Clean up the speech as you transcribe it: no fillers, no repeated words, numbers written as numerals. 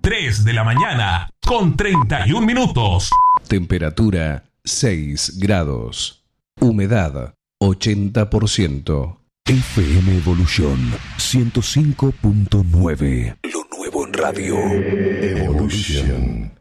3 de la mañana, con 31 minutos. Temperatura 6 grados. Humedad 80%. FM Evolución 105.9. Lo nuevo en radio. Evolution.